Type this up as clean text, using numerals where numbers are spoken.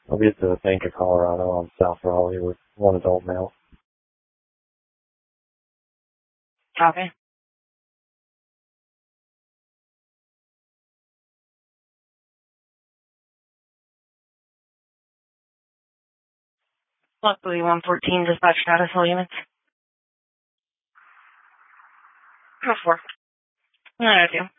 I'll be at the Bank of Colorado on South Raleigh with one adult male. Copy. Luckily, 114 dispatch status, all units. Go for. I do.